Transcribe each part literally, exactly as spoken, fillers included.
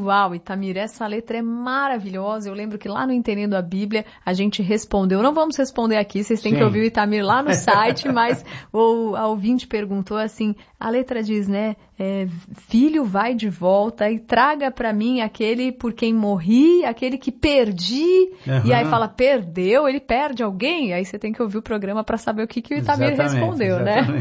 Uau, Itamir, essa letra é maravilhosa. Eu lembro que lá no Entendendo a Bíblia a gente respondeu. Não vamos responder aqui, vocês têm Sim. que ouvir o Itamir lá no site, mas o a ouvinte perguntou assim, a letra diz, né, é, filho vai de volta e traga pra mim aquele por quem morri, aquele que perdi. Uhum. E aí fala, perdeu, ele perde alguém? Aí você tem que ouvir o programa pra saber o que, que o Itamir exatamente, respondeu, exatamente.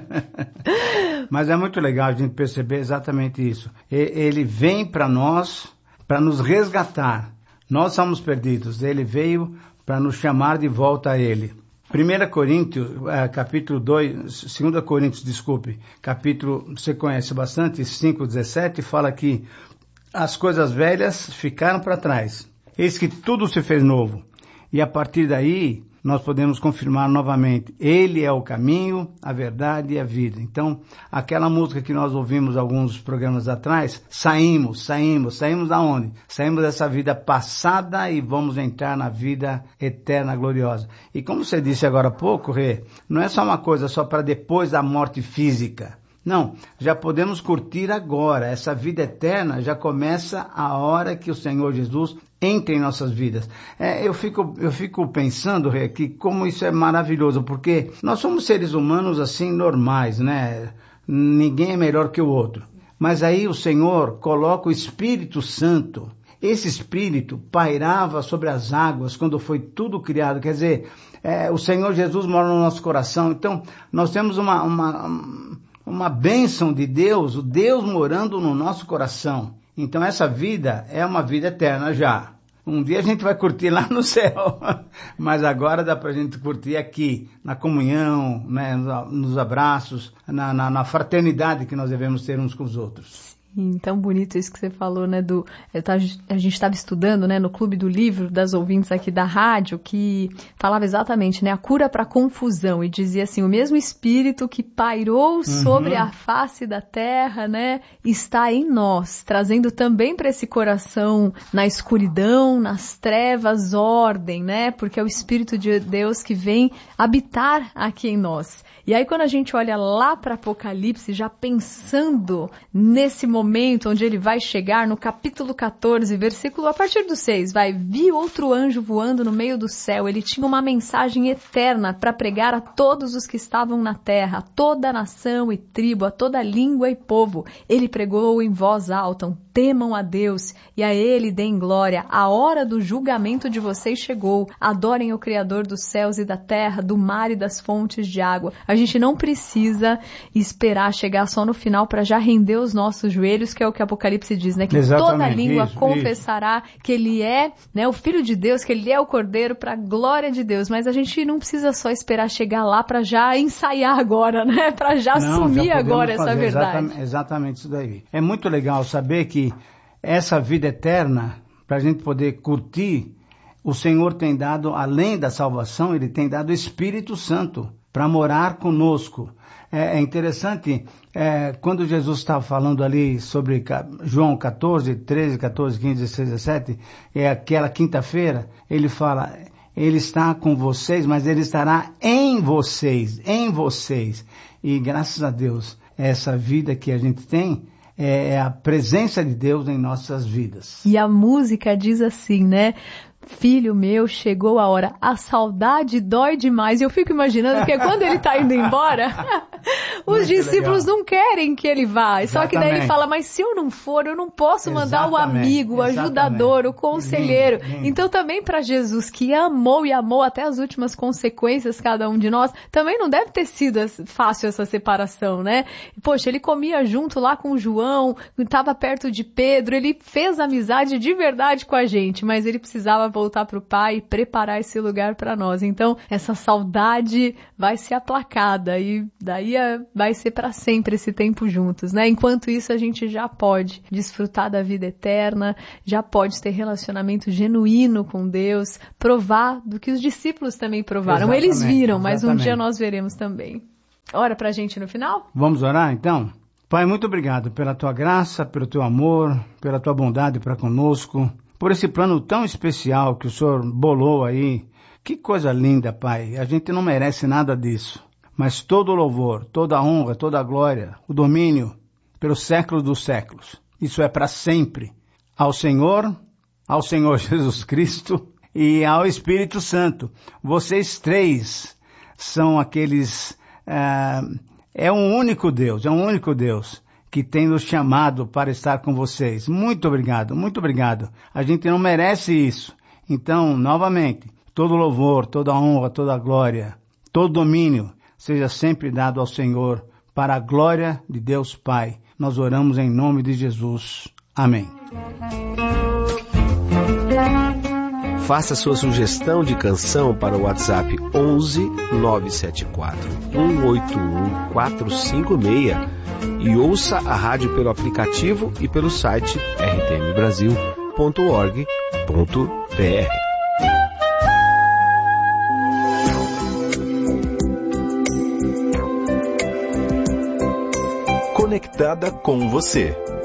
Né? Mas é muito legal a gente perceber exatamente isso. Ele vem para nós, para nos resgatar. Nós somos perdidos. Ele veio para nos chamar de volta a Ele. primeira Coríntios, capítulo dois, segunda Coríntios, desculpe, capítulo, você conhece bastante, cinco, dezessete, fala que as coisas velhas ficaram para trás. Eis que tudo se fez novo. E a partir daí, nós podemos confirmar novamente, Ele é o caminho, a verdade e a vida. Então, aquela música que nós ouvimos alguns programas atrás, saímos, saímos, saímos da onde? Saímos dessa vida passada e vamos entrar na vida eterna, gloriosa. E como você disse agora há pouco, Rê, não é só uma coisa só para depois da morte física. Não, já podemos curtir agora. Essa vida eterna já começa a hora que o Senhor Jesus entra em nossas vidas. É, eu fico, eu fico pensando, Rê, que como isso é maravilhoso, porque nós somos seres humanos assim normais, né? Ninguém é melhor que o outro. Mas aí o Senhor coloca o Espírito Santo. Esse Espírito pairava sobre as águas quando foi tudo criado. Quer dizer, é, o Senhor Jesus mora no nosso coração. Então, nós temos uma... uma uma bênção de Deus, o Deus morando no nosso coração. Então essa vida é uma vida eterna já. Um dia a gente vai curtir lá no céu, mas agora dá pra gente curtir aqui, na comunhão, né, nos abraços, na, na, na fraternidade que nós devemos ter uns com os outros. Sim, tão bonito isso que você falou, né, do, a gente estava estudando, né, no Clube do Livro das ouvintes aqui da rádio, que falava exatamente, né, a cura para confusão, e dizia assim, o mesmo Espírito que pairou uhum. sobre a face da terra, né, está em nós, trazendo também para esse coração, na escuridão, nas trevas, ordem, né, porque é o Espírito de Deus que vem habitar aqui em nós. E aí quando a gente olha lá para Apocalipse, já pensando nesse momento onde ele vai chegar, no capítulo catorze, versículo a partir do seis, vai, vi outro anjo voando no meio do céu, ele tinha uma mensagem eterna para pregar a todos os que estavam na terra, a toda nação e tribo, a toda língua e povo. Ele pregou em voz alta, temam a Deus e a Ele deem glória, a hora do julgamento de vocês chegou, adorem o Criador dos céus e da terra, do mar e das fontes de água. A gente não precisa esperar chegar só no final para já render os nossos joelhos, que é o que Apocalipse diz, né? Que exatamente, toda língua isso, confessará isso. que Ele é, né, o Filho de Deus, que Ele é o Cordeiro para a glória de Deus. Mas a gente não precisa só esperar chegar lá para já ensaiar agora, né? Para já não, assumir já agora essa verdade. Exatamente, exatamente isso daí. É muito legal saber que essa vida eterna, para a gente poder curtir, o Senhor tem dado, além da salvação, Ele tem dado o Espírito Santo para morar conosco. É, é interessante, é, quando Jesus estava falando ali sobre João catorze, treze, catorze, quinze, dezesseis, dezessete, é aquela quinta-feira, ele fala, Ele está com vocês, mas Ele estará em vocês, em vocês. E graças a Deus, essa vida que a gente tem, é a presença de Deus em nossas vidas. E a música diz assim, né? Filho meu, chegou a hora, a saudade dói demais. Eu fico imaginando que quando ele está indo embora, os Muito discípulos legal. Não querem que ele vá. Exatamente. Só que daí ele fala, mas se eu não for, eu não posso mandar Exatamente. o amigo, o Exatamente. ajudador, o conselheiro. Lindo, lindo. Então também para Jesus, que amou e amou até as últimas consequências cada um de nós, também não deve ter sido fácil essa separação, né? Poxa, ele comia junto lá com o João, estava perto de Pedro, ele fez amizade de verdade com a gente, mas ele precisava voltar para o Pai e preparar esse lugar para nós. Então, essa saudade vai ser aplacada e daí vai ser para sempre esse tempo juntos, né? Enquanto isso, a gente já pode desfrutar da vida eterna, já pode ter relacionamento genuíno com Deus, provar do que os discípulos também provaram. Exatamente, Eles viram, mas exatamente. um dia nós veremos também. Ora pra gente no final? Vamos orar, então? Pai, muito obrigado pela Tua graça, pelo Teu amor, pela Tua bondade para conosco, por esse plano tão especial que o Senhor bolou aí. Que coisa linda, Pai. A gente não merece nada disso. Mas todo o louvor, toda a honra, toda a glória, o domínio, pelos séculos dos séculos. Isso é para sempre. ao Senhor, ao Senhor Jesus Cristo e ao Espírito Santo. Vocês três são aqueles... Uh, é um único Deus, é um único Deus que tem nos chamado para estar com vocês. Muito obrigado, muito obrigado. A gente não merece isso. Então, novamente, todo louvor, toda honra, toda glória, todo domínio seja sempre dado ao Senhor para a glória de Deus Pai. Nós oramos em nome de Jesus. Amém. Faça sua sugestão de canção para o WhatsApp onze nove sete quatro um oito um quatro cinco seis e ouça a rádio pelo aplicativo e pelo site r t m brasil ponto org ponto b r. Conectada com você.